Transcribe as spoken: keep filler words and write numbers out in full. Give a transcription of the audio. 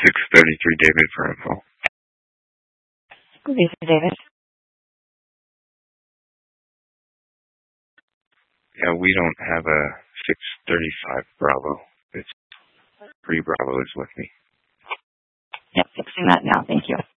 six thirty-three David for info. Lisa David. Yeah, we don't have a six thirty-five Bravo. It's three Bravo is with me. Yep, fixing that now. Thank you.